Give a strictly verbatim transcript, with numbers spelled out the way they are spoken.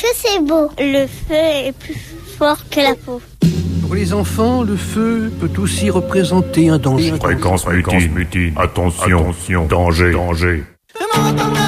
feu, c'est beau. Le feu est plus fort que la peau. Pour les enfants, le feu peut aussi représenter un danger. Fréquence mutine, mutine. Attention, attention, danger, danger.